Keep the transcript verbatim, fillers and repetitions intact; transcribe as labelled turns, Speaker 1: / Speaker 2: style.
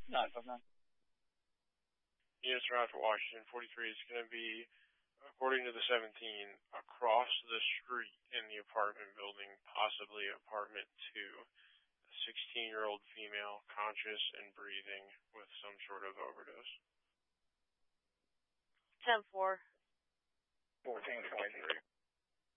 Speaker 1: nine five nine.
Speaker 2: Units around for Washington, forty-three is going to be, according to the seventeen, across the street in the apartment building, possibly apartment two. A sixteen-year-old female, conscious and breathing with some sort of overdose.
Speaker 3: ten four.
Speaker 1: fourteen twenty-three.